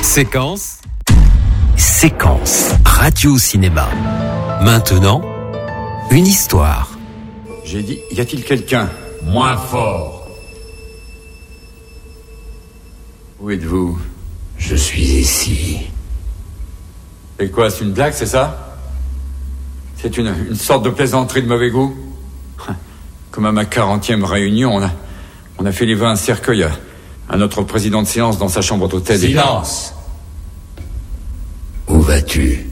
Séquence radio-cinéma. Maintenant, une histoire. J'ai dit, y a-t-il quelqu'un? Moins fort. Où êtes-vous? Je suis ici. Et quoi, c'est une blague, c'est ça? C'est une sorte de plaisanterie de mauvais goût? Comme à ma 40e réunion, on a fait livrer un cercueil à notre président de séance dans sa chambre d'hôtel. Silence! Où vas-tu?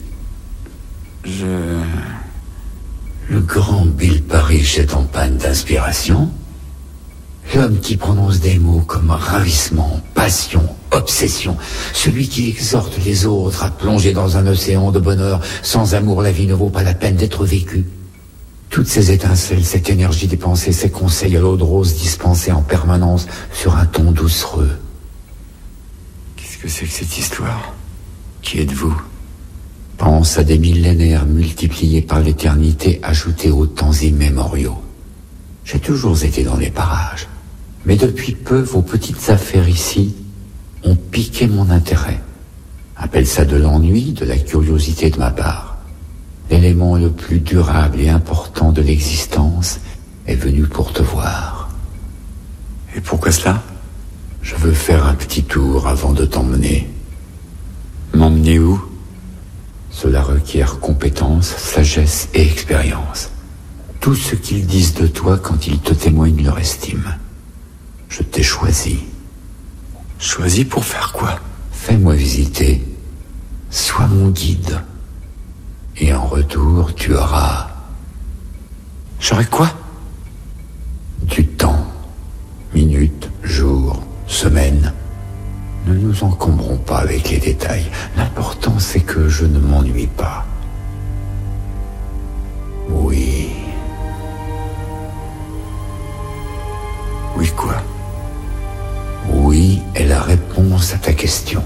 Le grand Bill Parrish est en panne d'inspiration. L'homme qui prononce des mots comme ravissement, passion, obsession. Celui qui exhorte les autres à plonger dans un océan de bonheur. Sans amour, la vie ne vaut pas la peine d'être vécue. Toutes ces étincelles, cette énergie dépensée, ces conseils à l'eau de rose dispensés en permanence sur un ton doucereux. Qu'est-ce que c'est que cette histoire? Qui êtes-vous? Pense à des millénaires multipliés par l'éternité, ajoutés aux temps immémoriaux. J'ai toujours été dans les parages. Mais depuis peu, vos petites affaires ici ont piqué mon intérêt. Appelle ça de l'ennui, de la curiosité de ma part. L'élément le plus durable et important de l'existence est venu pour te voir. Et pourquoi cela? Je veux faire un petit tour avant de t'emmener. M'emmener où? Cela requiert compétence, sagesse et expérience. Tout ce qu'ils disent de toi quand ils te témoignent leur estime. Je t'ai choisi. Choisi pour faire quoi? Fais-moi visiter. Sois mon guide. Et en retour, tu auras... J'aurai quoi? Du temps. Minutes, jours, semaines. Ne nous encombrons pas avec les détails. L'important, c'est que je ne m'ennuie pas. Oui. Oui, quoi? Oui est la réponse à ta question.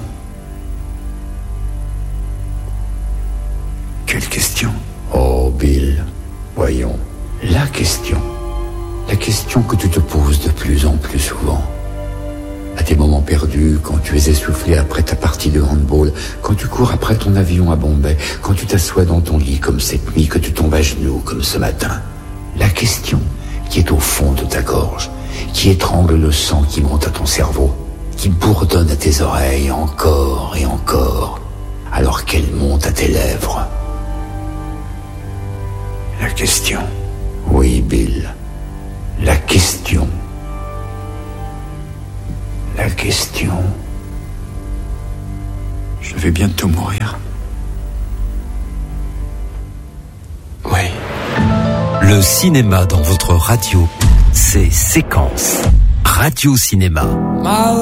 Quelle question? Oh, Bill, voyons. La question. La question que tu te poses de plus en plus souvent. À tes moments perdus, quand tu es essoufflé après ta partie de handball, quand tu cours après ton avion à Bombay, quand tu t'assois dans ton lit comme cette nuit, que tu tombes à genoux comme ce matin. La question qui est au fond de ta gorge, qui étrangle le sang qui monte à ton cerveau, qui bourdonne à tes oreilles encore et encore, alors qu'elle monte à tes lèvres. La question. Oui, Bill. La question. La question. Je vais bientôt mourir. Oui. Le cinéma dans votre radio, c'est Séquence radio-cinéma.